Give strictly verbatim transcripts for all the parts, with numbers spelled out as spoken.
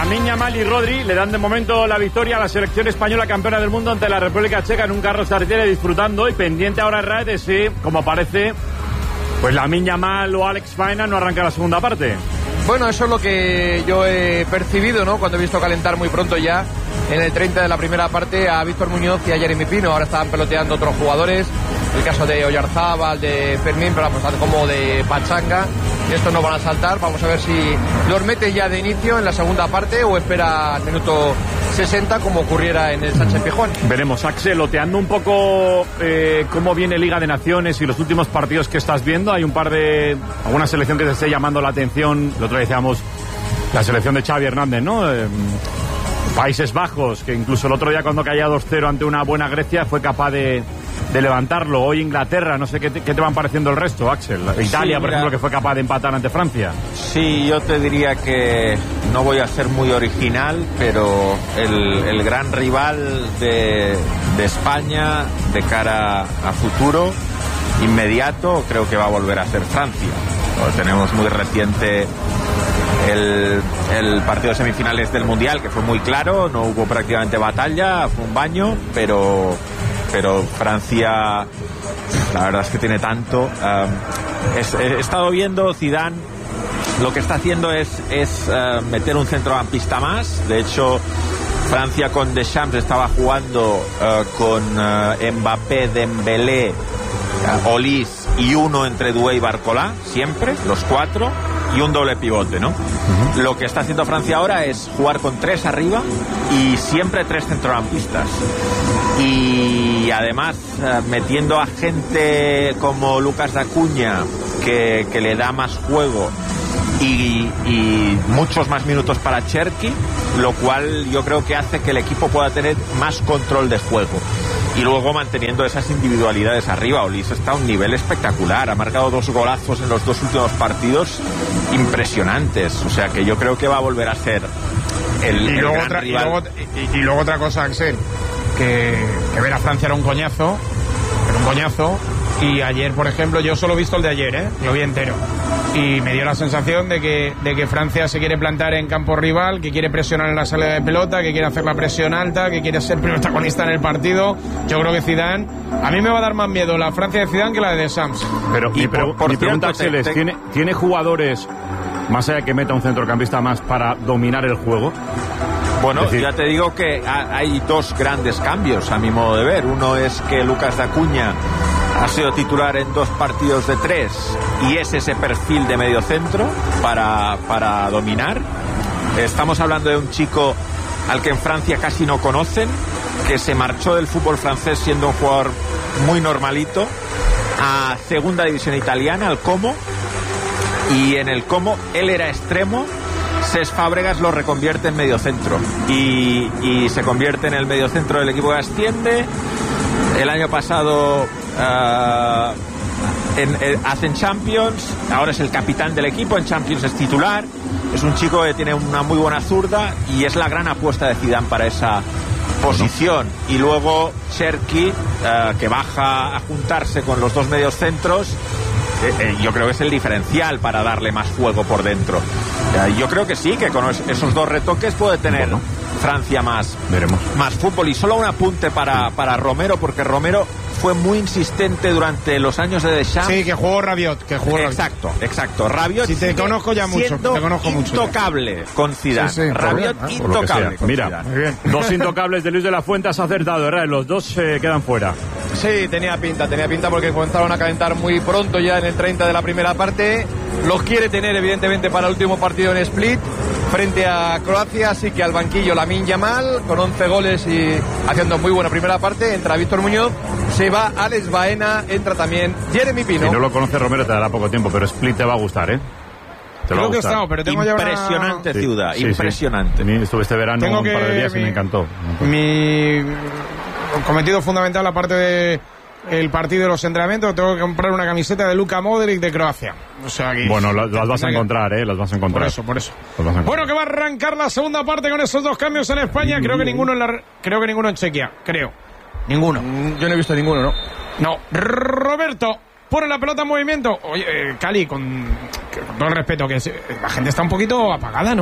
Lamine Yamal y Rodri le dan de momento la victoria a la selección española campeona del mundo ante la República Checa en un Carlos Tartiere, disfrutando, y pendiente ahora Raed de si, como parece, pues Lamine Yamal o Alex Baena no arranca la segunda parte. Bueno, eso es lo que yo he percibido, ¿no? Cuando he visto calentar muy pronto ya en el treinta de la primera parte a Víctor Muñoz y a Jeremy Pino. Ahora estaban peloteando otros jugadores, el caso de Oyarzábal, de Fermín, pero pues, como de Pachanga. Estos no van a saltar. Vamos a ver si los mete ya de inicio en la segunda parte o espera al minuto sesenta, como ocurriera en el Sánchez Pizjuán. Veremos. Axel, oteando un poco eh, cómo viene Liga de Naciones y los últimos partidos que estás viendo. Hay un par de... alguna selección que te esté llamando la atención. El otro día decíamos la selección de Xavi Hernández, ¿no? Eh, Países Bajos, que incluso el otro día cuando caía dos cero ante una buena Grecia fue capaz de... de levantarlo. Hoy Inglaterra, no sé qué te, qué te van pareciendo el resto, Axel. Italia, sí, por ejemplo, que fue capaz de empatar ante Francia. Sí, yo te diría que no voy a ser muy original, pero el, el gran rival de, de España de cara a futuro inmediato creo que va a volver a ser Francia. Lo tenemos muy reciente el, el partido de semifinales del Mundial, que fue muy claro, no hubo prácticamente batalla, fue un baño, pero pero Francia, la verdad es que tiene tanto. Um, es, he estado viendo Zidane, lo que está haciendo es, es uh, meter un centrocampista más. De hecho, Francia con Deschamps estaba jugando uh, con uh, Mbappé, Dembélé, uh, Olise y uno entre Doué y Barcola, siempre, los cuatro, y un doble pivote, ¿no? Uh-huh. Lo que está haciendo Francia ahora es jugar con tres arriba y siempre tres centrocampistas. Y además uh, metiendo a gente como Lucas Dacuña, que, que le da más juego, y, y muchos más minutos para Cherki, lo cual yo creo que hace que el equipo pueda tener más control de juego. Y luego manteniendo esas individualidades arriba. Olise está a un nivel espectacular, ha marcado dos golazos en los dos últimos partidos impresionantes, o sea que yo creo que va a volver a ser el, y, el luego gran otra, rival. Y, luego, y, y luego otra cosa, Axel, que, que ver a Francia era un coñazo, era un coñazo, y ayer, por ejemplo, yo solo he visto el de ayer, ¿eh? Lo vi entero, y me dio la sensación de que, de que Francia se quiere plantar en campo rival, que quiere presionar en la salida de pelota, que quiere hacer la presión alta, que quiere ser protagonista en el partido. Yo creo que Zidane, a mí me va a dar más miedo la Francia de Zidane que la de Deschamps. Pero y mi, por, pre- por mi pregunta, cierto, Axel, te, es, te... ¿tiene, ¿tiene jugadores, más allá de que meta un centrocampista más, para dominar el juego? Bueno, decir... ya te digo que hay dos grandes cambios a mi modo de ver. Uno es que Lucas Dacuña ha sido titular en dos partidos de tres y es ese perfil de medio centro para, para dominar. Estamos hablando de un chico al que en Francia casi no conocen, que se marchó del fútbol francés siendo un jugador muy normalito a segunda división italiana, al Como, y en el Como él era extremo. Cesc Fábregas lo reconvierte en mediocentro y, y se convierte en el mediocentro del equipo que asciende. El año pasado uh, en, en, hacen Champions, ahora es el capitán del equipo, en Champions es titular, es un chico que tiene una muy buena zurda y es la gran apuesta de Zidane para esa posición. Y luego Cherki, uh, que baja a juntarse con los dos mediocentros. Eh, eh, yo creo que es el diferencial para darle más juego por dentro. Eh, yo creo que sí, que con esos dos retoques puede tener bueno, Francia más, veremos. más fútbol. Y solo un apunte para, para Romero, porque Romero fue muy insistente durante los años de Deschamps. Sí, que jugó Rabiot, que jugó Rabiot. Exacto, exacto. Rabiot sí, te conozco ya mucho, te conozco mucho. Intocable con Zidane. Sí, sí, Rabiot ah, intocable con Mira, Zidane. Muy bien. Dos intocables de Luis de la Fuente, has acertado, ¿verdad? Los dos eh, quedan fuera. Sí, tenía pinta, tenía pinta porque comenzaron a calentar muy pronto ya en el treinta de la primera parte. Los quiere tener evidentemente para el último partido en Split frente a Croacia, así que al banquillo Lamine Yamal con once goles y haciendo muy buena primera parte. Entra Víctor Muñoz, se va Alex Baena, entra también Jeremy Pino. Si no lo conoce Romero te dará poco tiempo, pero Split te va a gustar, ¿eh? Te Creo que he estado, pero tengo impresionante ya una... ciudad, sí, sí, impresionante. Sí. Estuve este verano tengo un que par de días mi, y me encantó. Mi cometido fundamental, aparte de el partido de los entrenamientos, tengo que comprar una camiseta de Luka Modric de Croacia. O sea que bueno, las, las vas a encontrar, eh, las vas a encontrar. Por eso, por eso. Bueno, que va a arrancar la segunda parte con esos dos cambios en España. Creo que ninguno en la, creo que ninguno en Chequia, creo. Ninguno. Yo no he visto ninguno, ¿no? No. Roberto pone la pelota en movimiento. Oye, eh, Cali, con, con todo el respeto, que la gente está un poquito apagada, ¿no?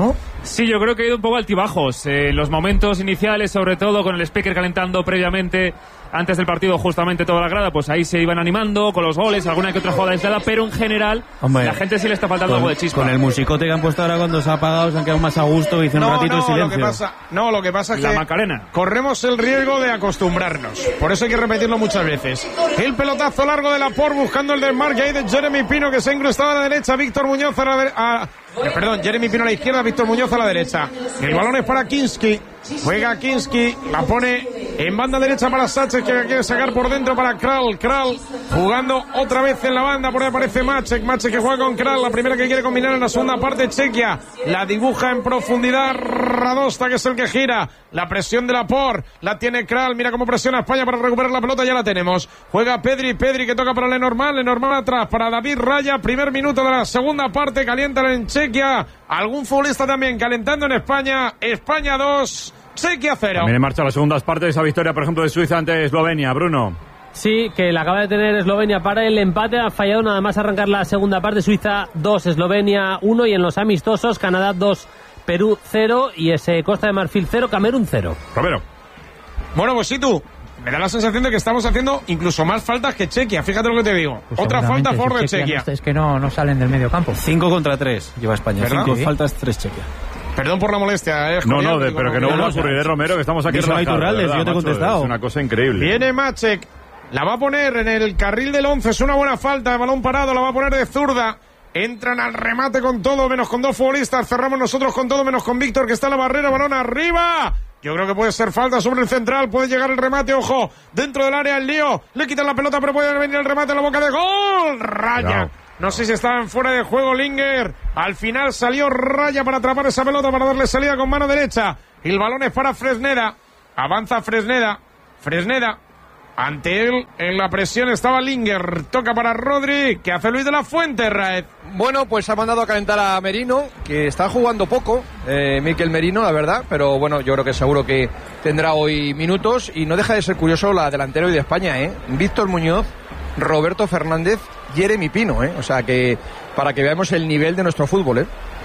Sí, yo creo que ha ido un poco altibajos. En eh, los momentos iniciales, sobre todo con el speaker calentando previamente, antes del partido, justamente toda la grada, pues ahí se iban animando con los goles, alguna que otra jugada aislada, pero en general, Hombre, la gente sí le está faltando con, algo de chispa. Con el musicote que han puesto ahora cuando se ha apagado, se han quedado más a gusto y hizo no, un ratito no, de silencio. Lo que pasa, no, lo que pasa es la que Macarena. corremos el riesgo de acostumbrarnos. Por eso hay que repetirlo muchas veces. El pelotazo largo de Laporte buscando el desmarque ahí de Jeremy Pino, que se ha incrustado a la derecha. Víctor Muñoz a la derecha. A... Perdón, Jeremy Pino a la izquierda, Víctor Muñoz a la derecha. El balón es para Kinski. Juega Kinski, la pone en banda derecha para Sánchez, que la quiere sacar por dentro para Kral. Kral jugando otra vez en la banda, por ahí aparece Maciek. Maciek que juega con Kral, la primera que quiere combinar en la segunda parte. Chequia la dibuja en profundidad Radosta, que es el que gira. La presión de Laporte, la tiene Kral. Mira cómo presiona España para recuperar la pelota, ya la tenemos. Juega Pedri, Pedri que toca para Lenormand, Lenormand atrás para David Raya. Primer minuto de la segunda parte, calientan en Chequia. Algún futbolista también calentando en España. España dos, Chequia cero. También en marcha las segundas partes de esa victoria, por ejemplo, de Suiza ante Eslovenia, Bruno. Sí, que la acaba de tener Eslovenia para el empate. Ha fallado nada más arrancar la segunda parte. Suiza dos, Eslovenia uno. Y en los amistosos, Canadá dos, Perú cero. Y ese Costa de Marfil cero, Camerún cero. Romero. Bueno, pues sí, tú. Me da la sensación de que estamos haciendo incluso más faltas que Chequia. Fíjate lo que te digo. Pues Otra falta a favor de Chequia. Es que no, no salen del medio campo. Cinco contra tres lleva España. ¿Verdad? Cinco Sí. faltas, tres Chequia. Perdón por la molestia. Eh, No, Julián, no, de, digo, pero que no no, vuelva a no, ocurrir, eh, Romero, que estamos aquí Díselo a relajados, Iturralde, ¿verdad, yo te he macho? contestado. Es una cosa increíble. Viene Maciek. La va a poner en el carril del once. Es una buena falta. De balón parado. La va a poner de zurda. Entran al remate con todo, menos con dos futbolistas. Cerramos nosotros con todo, menos con Víctor, que está en la barrera. Balón arriba. Yo creo que puede ser falta sobre el central. Puede llegar el remate, ojo. Dentro del área el lío. Le quitan la pelota, pero puede venir el remate en la boca de gol. Raya. No, no sé si estaban fuera de juego Linger. Al final salió Raya para atrapar esa pelota, para darle salida con mano derecha. El balón es para Fresneda. Avanza Fresneda. Fresneda. Ante él, en la presión estaba Linger. Toca para Rodri. ¿Qué hace Luis de la Fuente, Raed? Bueno, pues ha mandado a calentar a Merino, que está jugando poco, eh, Mikel Merino, la verdad, pero bueno, yo creo que seguro que tendrá hoy minutos. Y no deja de ser curioso la delantera hoy de España, ¿eh? Víctor Muñoz, Roberto Fernández, Jeremy Pino, ¿eh? O sea que, para que veamos el nivel de nuestro fútbol, ¿eh?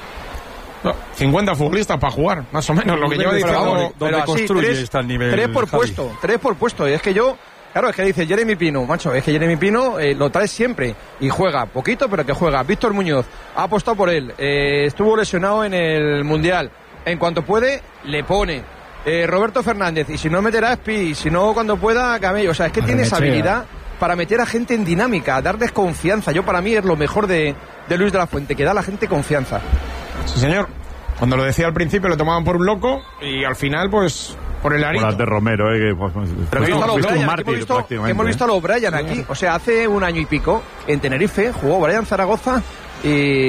No, cincuenta futbolistas para jugar, más o menos, lo que lleva diciendo. Vamos, ¿Dónde así, construye tres, está el nivel, tres por Javi? puesto, tres por puesto. Y es que yo, claro, es que dice Jeremy Pino, macho, es que Jeremy Pino eh, lo trae siempre y juega poquito, pero que juega. Víctor Muñoz ha apostado por él, eh, estuvo lesionado en el Mundial. En cuanto puede, le pone. Eh, Roberto Fernández, y si no meterá Espi, y si no cuando pueda, Camello. O sea, es que tiene esa habilidad para meter a gente en dinámica, darles confianza. Yo, para mí, es lo mejor de, de Luis de la Fuente, que da a la gente confianza. Sí, señor. Cuando lo decía al principio lo tomaban por un loco y al final, pues, por el arito. Por las de Romero, eh, que, pues, Pero fuiste hemos un visto, mártir, hemos visto, prácticamente. hemos visto a los Brian aquí. O sea, hace un año y pico, en Tenerife, jugó Brian Zaragoza y,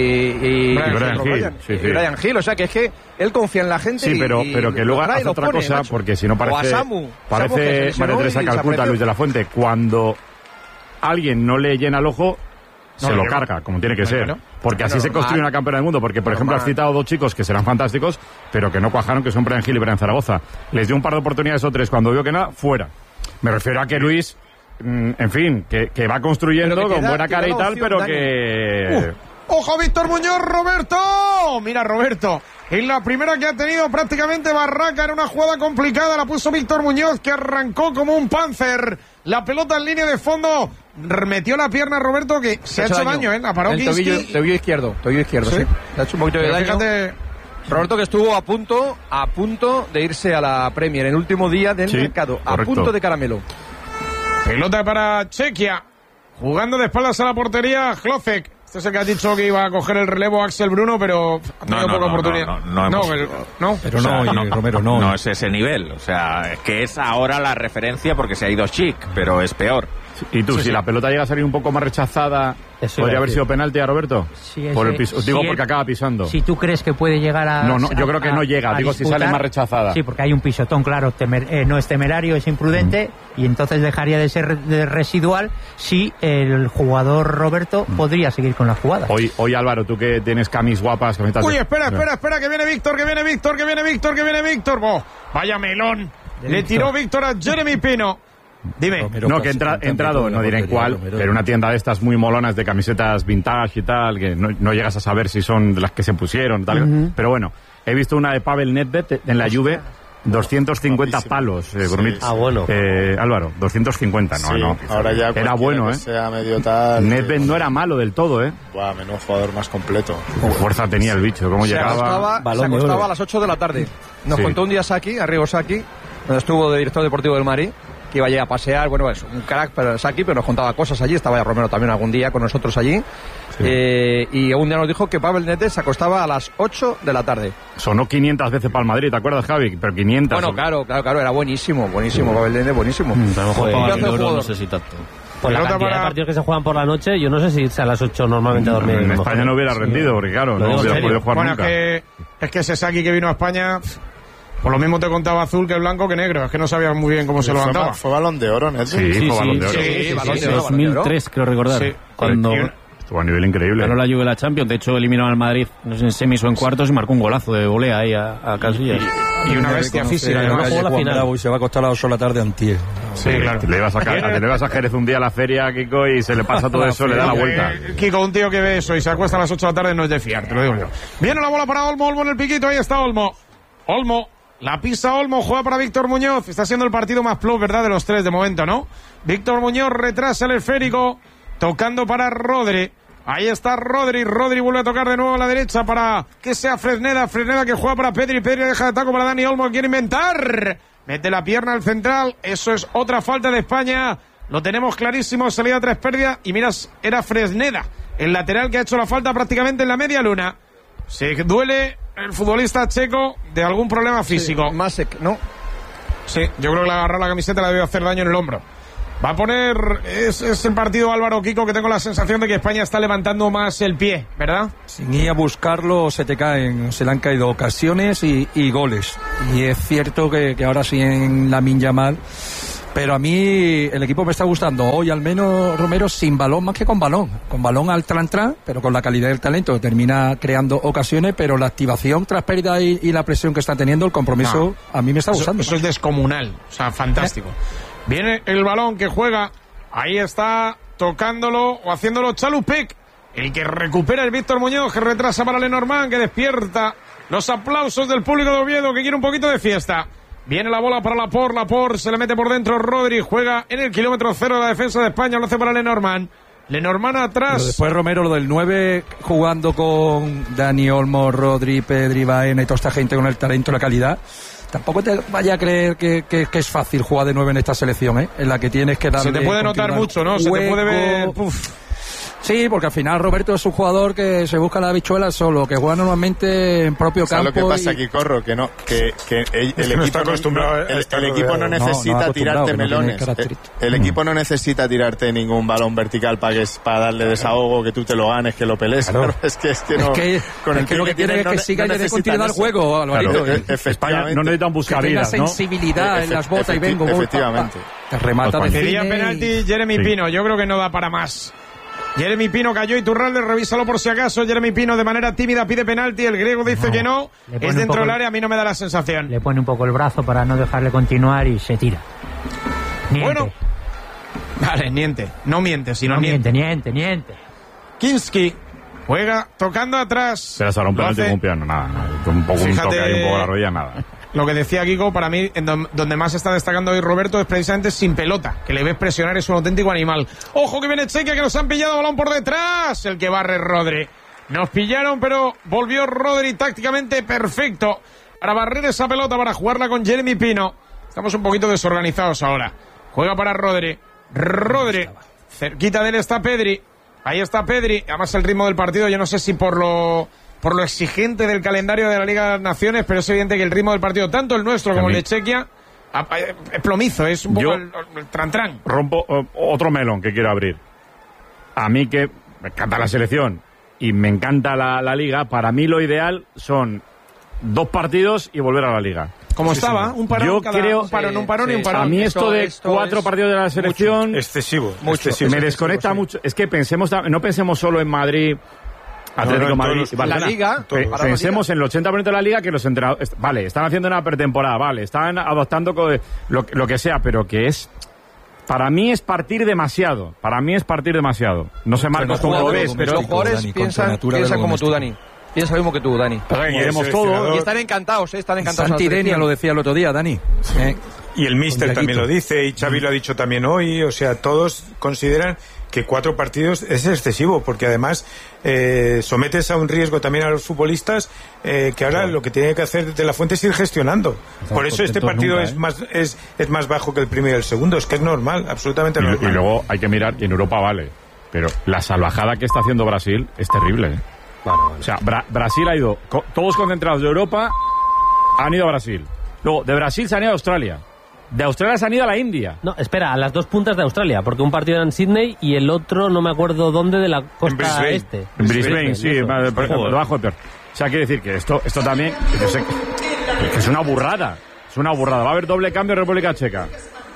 y, Brian, y Brian Hill, Brian, sí, y sí. Brian Hill. O sea, que es que él confía en la gente. Sí, pero, y, pero que luego trae y hace los otra pone, cosa, macho. porque si no O a parece, Samu, Samu, que se parece lesionó María Teresa y Calcuta, desapareció. Luis de la Fuente, cuando alguien no le llena el ojo, se No, lo no, carga, como tiene que no, ser. no. Porque así Normal. se construye una campeona del mundo. Porque, por ejemplo, has Normal. citado dos chicos que serán fantásticos, pero que no cuajaron, que son Brian Hill y Brian Zaragoza. Les dio un par de oportunidades o tres. Cuando vio que nada, fuera. Me refiero a que Luis, mm, en fin, que, que va construyendo Pero que con queda- buena queda cara y la tal, opción, pero Dani. que... Uh, ¡Ojo, Víctor Muñoz, Roberto! Mira, Roberto. En la primera que ha tenido prácticamente Barraca, era una jugada complicada, la puso Víctor Muñoz, que arrancó como un panzer. La pelota en línea de fondo, metió la pierna a Roberto, que se ha hecho daño, ¿eh? La paró El Kinski. tobillo, tobillo izquierdo, tobillo izquierdo, ¿Sí? sí. Le ha hecho un poquito de Pero daño. fíjate, Roberto, que estuvo a punto, a punto de irse a la Premier, el último día del Sí, mercado, a correcto. punto de caramelo. pelota para Chequia. Jugando de espaldas a la portería, Hlocek. Este es el que ha dicho que iba a coger el relevo Axel Bruno, pero ha tenido No, no, poca no, oportunidad. no, no, no hemos- el- no. Pero O sea, no, y Romero, no. No es ese nivel. O sea, es que es ahora la referencia porque se ha ido Chic, pero es peor. Y tú, Sí, si sí. la pelota llega a salir un poco más rechazada, Eso iba ¿podría a haber decir. sido penalti a Roberto? Sí, Por el ese- piso- digo, si porque él- acaba pisando. Si tú crees que puede llegar a... No, no, yo a- creo que no llega, a digo, si disputar, sale más rechazada. Sí, porque hay un pisotón, claro, temer- eh, no es temerario, es imprudente, Mm. y entonces dejaría de ser de residual si el jugador Roberto Mm. podría seguir con la jugada. Hoy, hoy Álvaro, tú que tienes camis guapas, camisetas... Uy, de- espera, espera, espera, que viene Víctor, que viene Víctor, que viene Víctor, que viene Víctor. Oh, vaya melón. De Le Víctor. tiró Víctor a Jeremy Pino. Dime. Romero No, que casi entra, cantando entrado, toda la no diré en portería, cuál, Romero. pero una tienda de estas muy molonas de camisetas vintage y tal, que no, no llegas a saber si son de las que se pusieron, tal. Pero bueno, he visto una de Pavel Nedved en la Juve, doscientos cincuenta palos, eh, sí, ah, bueno. Eh, Álvaro, doscientos cincuenta, no, sí, no. Ahora ya era bueno, ¿eh? Sea medio tal, Nedved no era malo del todo, ¿eh? Buah, menudo jugador más completo. Fuerza tenía el bicho, cómo se llegaba. Acostaba, se acostaba a las ocho de la tarde. Nos sí. contó un día Saki, Arrigo Saki, cuando estuvo de director deportivo del Madrid, que iba allí a pasear, bueno, es un crack para Saki, pero nos contaba cosas allí, estaba ya Romero también algún día con nosotros allí, sí. eh, y un día nos dijo que Pavel Nedved se acostaba a las ocho de la tarde. Sonó quinientas veces para el Madrid, ¿te acuerdas, Javi? Pero quinientas. Bueno, claro, claro, claro, era buenísimo, buenísimo, sí. Pavel Nedved, buenísimo. Mm, a lo mejor para el euro no sé si tanto. Pues la cantidad para... de partidos que se juegan por la noche, yo no sé si irse a las ocho normalmente a dormir. En España no hubiera rendido, sí. porque claro, no hubiera podido jugar bueno, nunca. Bueno, es que, es que ese Saki que vino a España... Por lo mismo te contaba azul que blanco que negro. Es que no sabía muy bien cómo sí, se levantaba. Fue, fue balón de oro, ¿no? Sí, sí, fue balón de oro. Sí, sí, sí, balón sí, de oro. dos mil tres, creo recordar. Sí. Cuando estuvo a nivel increíble. Ganó la Juve la Champions. De hecho, eliminó al Madrid no sé, en semis o en cuartos y marcó un golazo de volea ahí a, a Casillas. Y, y una bestia física. Además, jugó la final. Y se va a acostar a las ocho de la tarde antier. Sí, sí, claro. Te le ibas a, te le ibas a Jerez un día a la feria, Kiko, y se le pasa todo eso, le da la vuelta. Eh, Kiko, un tío que ve eso y se acuesta a las ocho de la tarde no es de fiar, te lo digo yo. Viene la bola para Olmo, Olmo en el piquito, ahí está Olmo. Olmo. La pisa Olmo, juega para Víctor Muñoz. Está siendo el partido más plus, ¿verdad? De los tres de momento, ¿no? Víctor Muñoz retrasa el esférico, tocando para Rodri. Ahí está Rodri. Rodri vuelve a tocar de nuevo a la derecha para que sea Fresneda. Fresneda que juega para Pedri. Pedri deja de taco para Dani Olmo, quiere inventar. Mete la pierna al central. Eso es otra falta de España. Lo tenemos clarísimo. Salida tres pérdidas. Y miras, era Fresneda, el lateral que ha hecho la falta prácticamente en la media luna. Se duele el futbolista checo de algún problema físico. Sí, Masek, ¿no? Sí, yo creo que le agarrar la camiseta le debe hacer daño en el hombro. Va a poner... Es, es el partido, Álvaro, Kiko, que tengo la sensación de que España está levantando más el pie, ¿verdad? Sin ir a buscarlo se te caen, se le han caído ocasiones y, y goles. Y es cierto que, que ahora sí en Lamine Yamal... Pero a mí el equipo me está gustando hoy, al menos Romero, sin balón más que con balón. Con balón al tran-tran, pero con la calidad del talento. Termina creando ocasiones, pero la activación tras pérdida y, y la presión que está teniendo, el compromiso, no. a mí me está gustando. Eso, eso es descomunal, o sea, fantástico. ¿Eh? Viene el balón que juega, ahí está tocándolo o haciéndolo Chalupek. El que recupera el Víctor Muñoz, que retrasa para Lenormand, que despierta los aplausos del público de Oviedo, que quiere un poquito de fiesta. Viene la bola para Laporte, Laporte se le mete por dentro Rodri, juega en el kilómetro cero de la defensa de España, lo hace para Lenormand. Lenormand atrás. Pero después Romero, lo del nueve, jugando con Dani Olmo, Rodri, Pedri, Baena y toda esta gente con el talento y la calidad. Tampoco te vaya a creer que, que, que es fácil jugar de nueve en esta selección, ¿eh? En la que tienes que darle... Se te puede notar mucho, ¿no? Se te puede ver... Uf. Sí, porque al final Roberto es un jugador que se busca la habichuela solo, que juega normalmente en propio campo. ¿Sabes lo que pasa y... aquí, Corro? Que no, que, que el, el no equipo, no, el, el, el equipo no necesita no, tirarte melones. No el, el equipo no necesita tirarte ningún balón vertical para que para darle desahogo, que tú te lo ganes, que lo pelees. Claro. Es que es que no. Es que, con el es que lo que quiere es que siga no y dé continuidad al juego, Alvarito. Claro, España no necesitan buscar vidas, ¿no? sensibilidad en las botas y vengo. Efectivamente. Te remata de Pedía penalti Jeremy Pino. Yo creo que no da para más. Jeremy Pino cayó, Iturralde, revísalo por si acaso. Jeremy Pino de manera tímida pide penalti, el griego dice no, que no, es dentro del área, a mí no me da la sensación. Le pone un poco el brazo para no dejarle continuar y se tira. Niente. Bueno, vale, niente, no miente, sino no niente. Niente, niente, niente. Kinski juega tocando atrás. Se será un penalti con un piano, nada, nada. Un poco Fíjate, un toque ahí, un poco la rodilla, nada. Lo que decía Kiko, para mí, en do, donde más está destacando hoy Roberto es precisamente sin pelota, que le ves presionar, es un auténtico animal. ¡Ojo que viene Chequia, que nos han pillado, balón por detrás! El que barre Rodri. Nos pillaron, pero volvió Rodri tácticamente perfecto para barrer esa pelota, para jugarla con Jeremy Pino. Estamos un poquito desorganizados ahora. Juega para Rodri. Rodri. Cerquita de él está Pedri. Ahí está Pedri. Además el ritmo del partido, yo no sé si por lo... por lo exigente del calendario de la Liga de las Naciones, pero es evidente que el ritmo del partido, tanto el nuestro como el de Chequia, es plomizo, es un poco Yo el, el tran-tran. Rompo uh, otro melón que quiero abrir. A mí que me encanta la selección y me encanta la, la Liga, para mí lo ideal son dos partidos y volver a la Liga. Como sí, estaba, sí. un parón, Yo cada, creo, un parón, un parón sí, y un parón. A mí esto, esto de esto cuatro partidos de la selección... Mucho. Excesivo. Mucho. Excesivo. Me desconecta sí. mucho. Es que pensemos, no pensemos solo en Madrid... Atlético no, no, Madrid, todos, la Liga, Pe pensemos en el ochenta por ciento de la Liga que los entrenadores, vale, están haciendo una pretemporada, vale, están adoptando lo, lo que sea, pero que es, para mí es partir demasiado, para mí es partir demasiado. No sé, Marcos, cómo lo ves, pero los jugadores piensan, piensan como tú, Dani. piensa lo mismo que tú, Dani. Queremos todo. Y están encantados, ¿eh? Están encantados. Santidenia lo decía el otro día, Dani. ¿Eh? Y el míster también lo dice, y Xavi lo ha dicho también hoy, o sea, todos consideran que cuatro partidos es excesivo, porque además eh, sometes a un riesgo también a los futbolistas, eh, que ahora claro. lo que tiene que hacer De La Fuente es ir gestionando. Estamos Por eso este partido nunca, ¿eh? es más es, es más bajo que el primero y el segundo, es que es normal, absolutamente y, normal. Y luego hay que mirar, y en Europa vale, pero la salvajada que está haciendo Brasil es terrible, ¿eh? Vale, vale. O sea, Bra- Brasil ha ido, co- todos concentrados de Europa han ido a Brasil. Luego, de Brasil se han ido a Australia. De Australia se han ido a la India. No, espera, a las dos puntas de Australia, porque un partido era en Sydney y el otro no me acuerdo dónde, de la costa en este. En Brisbane, Brisbane sí, eso. más, por, por debajo de peor. O sea, quiere decir que esto, esto también que, se, que es una burrada. Es una burrada. Va a haber doble cambio en República Checa.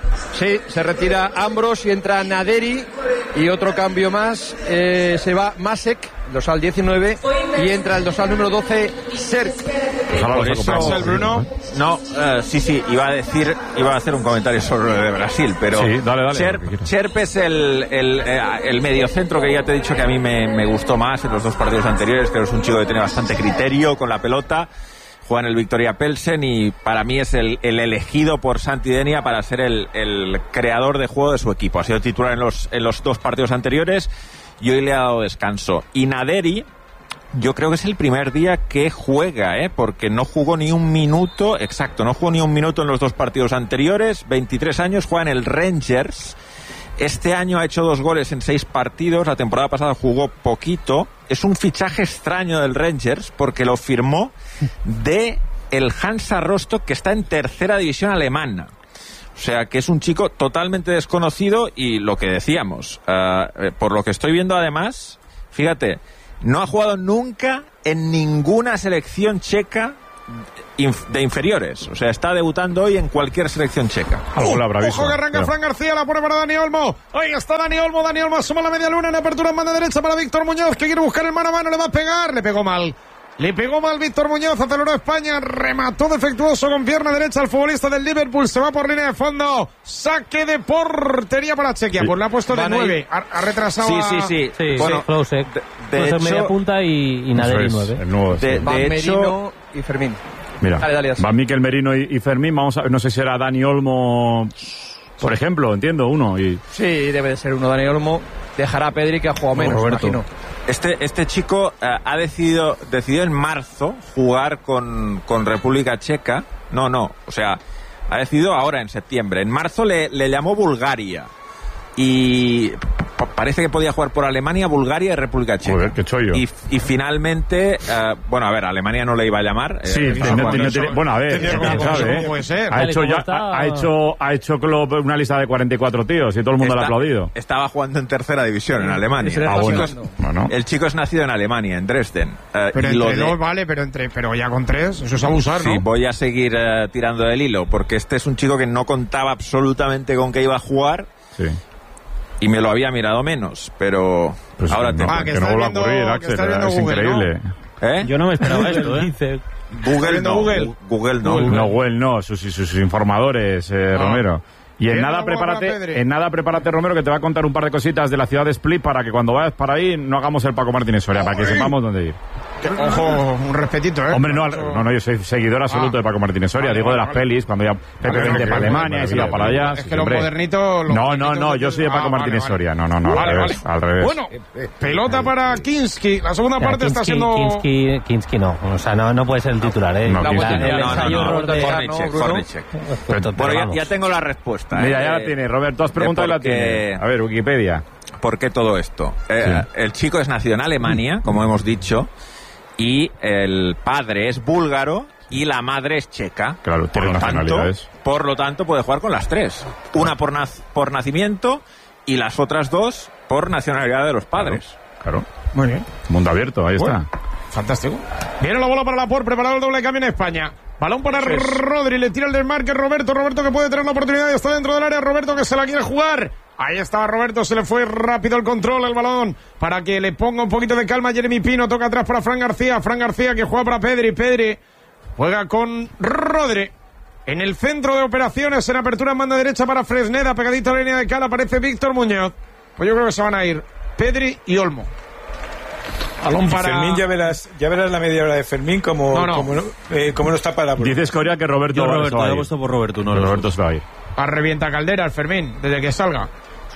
Sí, se retira Ambros y entra Naderi, y otro cambio más, eh, se va Masek, dorsal diecinueve, y entra el dorsal número doce, Serk. Por eso, el Bruno. No, uh, sí, sí, iba a decir, iba a hacer un comentario sobre lo de Brasil, pero sí, dale, dale, Cherp, Cherp es el, el, el mediocentro que ya te he dicho que a mí me, me gustó más en los dos partidos anteriores, que es un chico que tiene bastante criterio con la pelota. Juega en el Victoria Pelsen y para mí es el, el elegido por Santidenia para ser el, el creador de juego de su equipo. Ha sido titular en los, en los dos partidos anteriores y hoy le ha dado descanso. Y Naderi, yo creo que es el primer día que juega, ¿eh? Porque no jugó ni un minuto, exacto, no jugó ni un minuto en los dos partidos anteriores. veintitrés años, juega en el Rangers. Este año ha hecho dos goles en seis partidos, la temporada pasada jugó poquito. Es un fichaje extraño del Rangers porque lo firmó de el Hansa Rostock, que está en tercera división alemana. O sea, que es un chico totalmente desconocido y lo que decíamos, uh, por lo que estoy viendo además, fíjate, no ha jugado nunca en ninguna selección checa de inferiores, o sea, está debutando hoy en cualquier selección checa. Uh, ojo que arranca Fran García, la pone para Dani Olmo. Ahí está Dani Olmo, Dani Olmo asoma la media luna en apertura en banda derecha para Víctor Muñoz, que quiere buscar el mano a mano, le va a pegar, le pegó mal. Le pegó mal Víctor Muñoz, aceleró España, remató defectuoso con pierna derecha al futbolista del Liverpool, se va por línea de fondo, saque de portería para Chequia, pues le ha puesto de nueve, ha, ha retrasado. Sí, a... sí, sí, sí. Bueno, Klosek, de, de hecho, media punta y, y Naderi nueve. De, de hecho, Merino y Fermín. Mira, dale, dale, va Mikel Merino y, y Fermín, vamos a, no sé si era Dani Olmo, por ejemplo, entiendo, uno. Y... Sí, debe de ser uno, Dani Olmo. Dejará a Pedri, que ha jugado menos, Roberto. imagino. Este, este chico uh, ha decidido, decidió en marzo jugar con, con República Checa. No, no, o sea, ha decidido ahora en septiembre. En marzo le, le llamó Bulgaria. Y p- parece que podía jugar por Alemania, Bulgaria y República Checa. Joder, qué chollo. Y, y finalmente, uh, bueno, a ver, Alemania no le iba a llamar. Sí, eh, tiene, no, tiene, eso, tiene, bueno, a ver, tiene quién sabe, ¿eh? puede ser. Ha hecho ya, ha, ha hecho, ha hecho Klopp una lista de cuarenta y cuatro tíos y todo el mundo está, le ha aplaudido. Estaba jugando en tercera división en Alemania. Ah, bueno. Bueno. El chico es nacido en Alemania, en Dresden. Uh, Pero y lo entre de... dos, vale, pero entre, pero ya con tres, eso es abusar, ¿no? Sí, voy a seguir uh, tirando del hilo, porque este es un chico que no contaba absolutamente con que iba a jugar. Sí. Y me lo había mirado menos, pero pues ahora no, te... Ah, que que no está vuelva a viendo- ocurrir, que Axel, está viendo es Google, increíble. ¿Eh? Yo no me esperaba esto, ¿eh? Google no, Google. Google no. No, Google no, sus, sus, sus informadores, eh, No. Romero. Y en Viene nada, la bola para prepárate, Pedri. en nada, prepárate, Romero, que te va a contar un par de cositas de la ciudad de Split para que cuando vayas para ahí no hagamos el Paco Martínez Soria, para que sepamos dónde ir. Ojo, un respetito, ¿eh? Hombre, no, al- no, no, yo soy seguidor absoluto Ah. de Paco Martínez Soria, Vale, digo de vale, las vale. pelis, cuando ya Pepe Vale, vente vale, para vale, Alemania y se iba vale, para vale. allá. Es sí, que los hombre. modernitos... los No, no, modernitos no, de- yo soy de Paco Ah, Martínez vale, Soria, vale. no, no, no, al Vale, revés, vale. al revés. Bueno, pelota para Kinski, la segunda parte está Kinski, siendo... Kinski, Kinski no, o sea, no, no puede ser el titular, ¿eh? No, La- Kinski el no. No, no, ensayo no, error de Kornicek, Bruno. Kornicek. Pero Bueno, ya, vamos. ya tengo la respuesta. Mira, ya eh, la tiene, Roberto, has preguntado y la porque- tiene. A ver, Wikipedia. ¿Por qué todo esto? Eh, Sí. El chico es nacido en Alemania, como hemos dicho, y el padre es búlgaro y la madre es checa. Claro, por tiene lo tanto, nacionalidades. por lo tanto puede jugar con las tres. Una por, naz- por nacimiento y las otras dos por nacionalidad de los padres. Claro, Muy bien. mundo abierto, ahí Bueno, está. fantástico. Viene la bola para la por, preparado el doble cambio en España. Balón para Rodri, le tira el desmarque Roberto, Roberto que puede tener la oportunidad y está dentro del área, Roberto que se la quiere jugar. Ahí estaba Roberto, se le fue rápido el control, el balón, para que le ponga un poquito de calma Jeremy Pino, toca atrás para Fran García, Fran García que juega para Pedri, Pedri juega con Rodri. En el centro de operaciones, en apertura en banda derecha para Fresneda, pegadito a la línea de cal, aparece Víctor Muñoz. Pues yo creo que se van a ir Pedri y Olmo. Balón para... Fermín, ya verás, ya verás la media hora de Fermín como no, no. Como no, eh, como no está para... Dice Escoria que Roberto... Yo Roberto, va a he ir. puesto por Roberto, no Roberto se va a ir. A revienta Caldera el Fermín, desde que salga.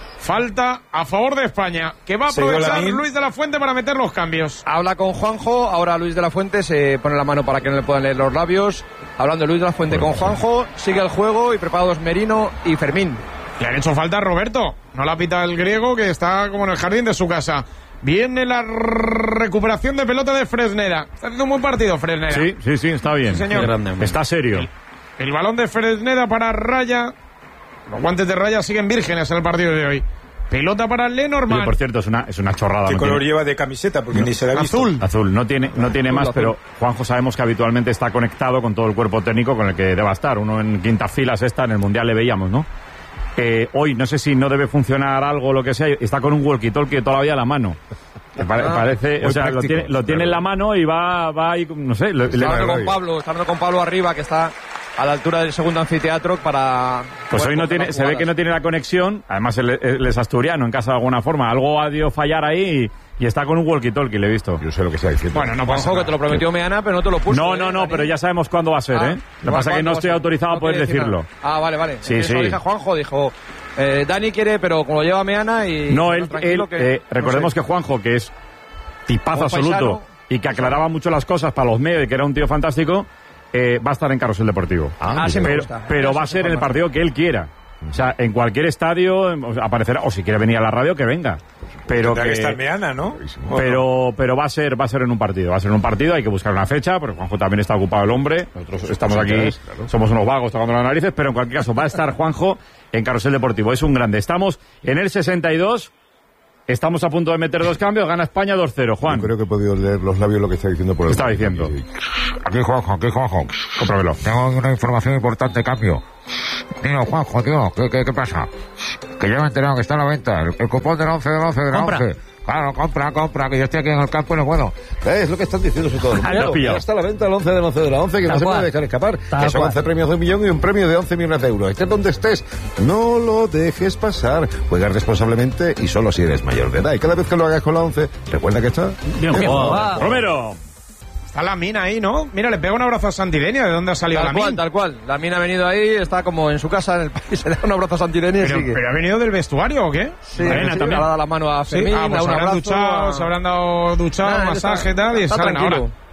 Falta a favor de España, que va a aprovechar Luis de la Fuente para meter los cambios. Habla con Juanjo, ahora Luis de la Fuente se pone la mano para que no le puedan leer los labios. Hablando Luis de la Fuente con Juanjo, sigue el juego y preparados Merino y Fermín. Le han hecho falta a Roberto, no la pita el griego que está como en el jardín de su casa. Viene la recuperación de pelota de Fresneda. Está haciendo un buen partido Fresneda. Sí, sí, sí, está bien. Sí, señor. Grande, está serio. El, el balón de Fresneda para Raya. Los guantes de Raya siguen vírgenes en el partido de hoy. Pelota para Lenormand. Oye, por cierto, es una, es una chorrada. ¿Qué no color tiene... lleva de camiseta? Porque no. ni se la ha visto. Azul. Azul. No tiene, no tiene azul, más, azul. pero Juanjo sabemos que habitualmente está conectado con todo el cuerpo técnico con el que deba estar. Uno en quintas filas esta, en el Mundial le veíamos, ¿no? Eh, hoy, no sé si no debe funcionar algo o lo que sea, está con un walkie-talkie todavía a la mano. Me pare, ah, parece, o sea, práctico, lo tiene, lo tiene en la mano y va, va ahí, no sé. Lo, está le, hablando con Pablo, está hablando con Pablo arriba, que está a la altura del segundo anfiteatro para... Pues hoy no tiene, se ve que no tiene la conexión, además él, él es asturiano en casa de alguna forma, algo ha debido fallar ahí y, y está con un walkie-talkie, le he visto. Yo sé lo que está diciendo. Bueno, no pasa nada. Que te lo prometió Meana, pero no te lo puso. No, no, no, eh, pero ya sabemos cuándo va a ser, ah, ¿eh? Lo que pasa es que no estoy autorizado a poder decirlo. Ah, vale, vale. Sí, Eso sí. lo dije a Juanjo, dijo... Eh, Dani quiere, pero como lo lleva Meana y... No, él, él que, eh, recordemos no sé. que Juanjo, que es tipazo absoluto paisano, y que aclaraba mucho las cosas para los medios y que era un tío fantástico, eh, va a estar en Carrusel Deportivo. Ah, sí me pero, gusta. pero va a ser en el partido que él quiera. O sea, en cualquier estadio aparecerá, o si quiere venir a la radio, que venga. Pero que, que estar Meana, ¿no? Pero, pero va a ser, va a ser en un partido. Va a ser en un partido, hay que buscar una fecha, porque Juanjo también está ocupado el hombre. Nosotros estamos aquí, claro. Somos unos vagos tocando las narices, pero en cualquier caso va a estar Juanjo en Carrusel Deportivo. Es un grande. Estamos en el sesenta y dos. Estamos a punto de meter dos cambios, gana España dos cero, Juan. Yo creo que he podido leer los labios lo que está diciendo por el... ¿Qué está diciendo? Aquí Juanjo, aquí Juanjo. Cómpramelo. Tengo una información importante, cambio. Tío, Juanjo, tío, ¿qué, qué, qué pasa? Que ya me he enterado que está a la venta el, el cupón del once del once de la ¿Compra? once. Claro, compra, compra, que yo estoy aquí en el campo y no puedo. Es lo que están diciendo todo el mundo. Ya está a la venta el once del once de la once, que Tal no se cual. puede dejar escapar. Tal Que son cual. once premios de un millón y un premio de once millones de euros. Estés donde estés, no lo dejes pasar. Juega responsablemente y solo si eres mayor de edad. Y cada vez que lo hagas con la once, recuerda que está... Bien jugado. Romero. Está la mina ahí, ¿no? Mira, le pega un abrazo a Santidenia. ¿De dónde ha salido Tal la cual, mina? tal cual. La mina ha venido ahí, está como en su casa en el país, le da un abrazo a Santidenia y Pero, sigue. pero ha venido del vestuario, ¿o qué? Sí, Arena sí, también. le ha dado la mano a Sí, Fermín, ah, pues da un habrán abrazo. duchado, a... se habrán dado duchado, Nah, masaje y está- tal, y está salen tranquilo. ahora.